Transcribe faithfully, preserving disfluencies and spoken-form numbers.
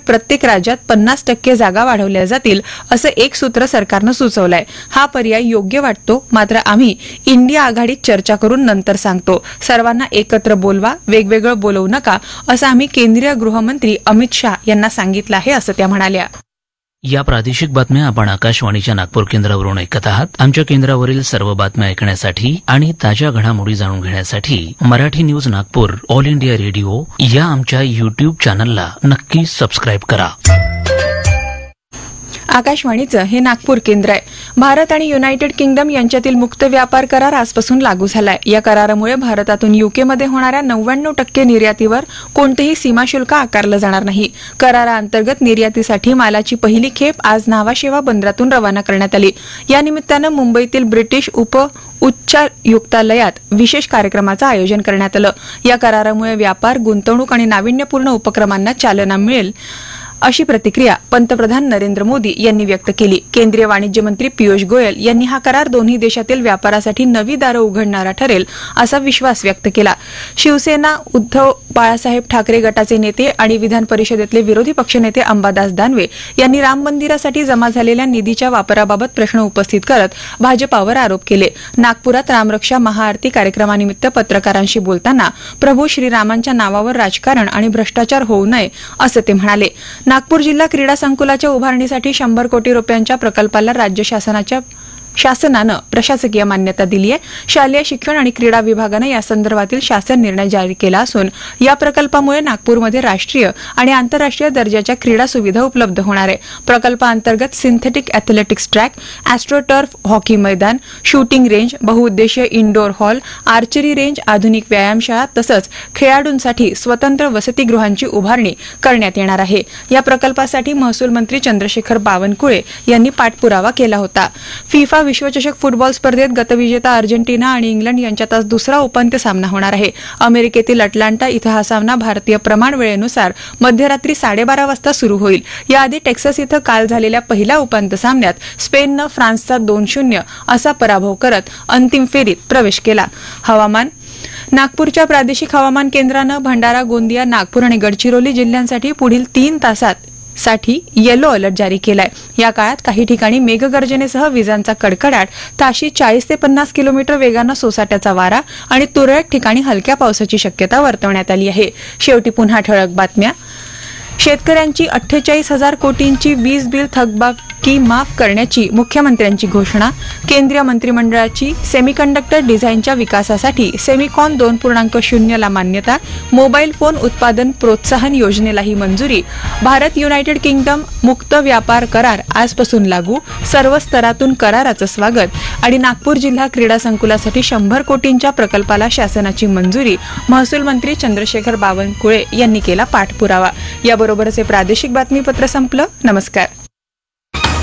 प्रत्येक राज्यात पन्नास टक्के जागा वाढवल्या जातील असं एक सूत्र सरकारनं सुचवलंय. हा पर्याय योग्य वाटतो, मात्र आम्ही इंडिया आघाडीत चर्चा करून नंतर सांगतो. सर्वांना एकत्र बोलवा, वेगवेगळं बोलवू नका, असं आम्ही केंद्रीय गृहमंत्री अमित शाह यांना सांगितलं आहे, असं त्या म्हणाल्या. या प्रादेशिक बातम्या आपण आकाशवाणीच्या नागपूर केंद्रावरून ऐकत आहात. आमच्या केंद्रावरील सर्व बातम्या ऐकण्यासाठी आणि ताज्या घडामोडी जाणून घेण्यासाठी Marathi news Nagpur all India radio या आमच्या युट्यूब चॅनलला नक्की सबस्क्राईब करा. आकाशवाणीचं हे नागपूर केंद्र आहे. भारत आणि युनायटेड किंगडम यांच्यातील मुक्त व्यापार करार आजपासून लागू झालाय. या करारामुळे भारतातून युकेमध्ये होणाऱ्या नव्याण्णव टक्के निर्यातीवर कोणतेही सीमाशुल्क आकारलं जाणार नाही. कराराअंतर्गत निर्यातीसाठी मालाची पहिली खेप आज नावाशेवा बंदरातून रवाना करण्यात आली. या निमित्तानं मुंबईतील ब्रिटिश उप उच्चायुक्तालयात विशेष कार्यक्रमाचं आयोजन करण्यात आलं. या करारामुळे व्यापार, गुंतवणूक आणि नाविन्यपूर्ण उपक्रमांना चालना मिळेल, अशी प्रतिक्रिया पंतप्रधान नरेंद्र मोदी यांनी व्यक्त केली. केंद्रीय वाणिज्य मंत्री पियुष गोयल यांनी हा करार दोन्ही देशातील व्यापारासाठी नवी दारं उघडणारा ठरेल असा विश्वास व्यक्त केला. शिवसेना, उद्धव बाळासाहेब ठाकरे गटाचे नेते आणि विधान परिषदेतले विरोधी पक्षनेते अंबादास दानवे यांनी राम मंदिरासाठी जमा झालेल्या निधीच्या वापराबाबत प्रश्न उपस्थित करत भाजपावर आरोप केले. नागपुरात रामरक्षा महाआरती कार्यक्रमानिमित्त पत्रकारांशी बोलताना प्रभू श्रीरामांच्या नावावर राजकारण आणि भ्रष्टाचार होऊ नये, असं ते म्हणाले. नागपूर जिल्हा क्रीडा संकुलाच्या उभारणीसाठी शंभर कोटी रुपयांच्या प्रकल्पाला राज्य शासनाच्या शासनानं प्रशासकीय मान्यता दिली आहे. शालेय शिक्षण आणि क्रीडा विभागानं या संदर्भातील शासन निर्णय जारी केला असून या प्रकल्पामुळे नागपूरमध्ये राष्ट्रीय आणि आंतरराष्ट्रीय दर्जाच्या क्रीडा सुविधा उपलब्ध होणार आहे. प्रकल्पाअंतर्गत सिंथेटिक अथलेटिक्स ट्रॅक, ॲस्ट्रोटर्फ हॉकी मैदान, शूटिंग रेंज, बहुउद्देशीय इनडोअर हॉल, आर्चरी रेंज, आधुनिक व्यायामशाळा तसंच खेळाडूंसाठी स्वतंत्र वसतिगृहांची उभारणी करण्यात येणार आहे. या प्रकल्पासाठी महसूल मंत्री चंद्रशेखर बावनकुळे यांनी पाठपुरावा केला होता. फिफा विश्वचषक फुटबॉल स्पर्धेत गतविजेता अर्जेंटिना आणि इंग्लंड यांच्यात आज दुसरा उपांत्य सामना होणार आहे. अमेरिकेतील अटलांटा इथं हा सामना भारतीय प्रमाण वेळेनुसार मध्यरात्री साडेबारा वाजता सुरू होईल. याआधी टेक्सास इथं काल झालेल्या पहिल्या उपांत्य सामन्यात स्पेननं फ्रान्सचा दोन शून्य असा पराभव करत अंतिम फेरीत प्रवेश केला. हवामान. नागपूरच्या प्रादेशिक हवामान केंद्रानं भंडारा, गोंदिया, नागपूर आणि गडचिरोली जिल्ह्यांसाठी पुढील तीन तासात साठी येलो अलर्ट जारी केलाय. या काळात काही ठिकाणी मेघगर्जनेसह विजांचा कडकडाट, ताशी चाळीस ते पन्नास किलोमीटर वेगानं सोसाट्याचा वारा आणि तुरळक ठिकाणी हलक्या पावसाची शक्यता वर्तवण्यात आली आहे. शेवटी पुन्हा ठळक बातम्या. शेतकऱ्यांची अठ्ठेचाळीस हजार कोटींची वीज बिल थकबाकी माफ करण्याची मुख्यमंत्र्यांची घोषणा. केंद्रीय मंत्रिमंडळाची सेमीकंडक्टर डिझाईनच्या विकासासाठी सेमिकॉन दोन पूर्णांक शून्यला मान्यता. मोबाईल फोन उत्पादन प्रोत्साहन योजनेलाही मंजुरी. भारत युनायटेड किंगडम मुक्त व्यापार करार आजपासून लागू. सर्व स्तरातून कराराचं स्वागत. आणि नागपूर जिल्हा क्रीडा संकुलासाठी शंभर कोटींच्या प्रकल्पाला शासनाची मंजुरी. महसूल मंत्री चंद्रशेखर बावनकुळे यांनी केला पाठपुरावा. याबरोबरच हे प्रादेशिक बातमीपत्र संपलं. नमस्कार.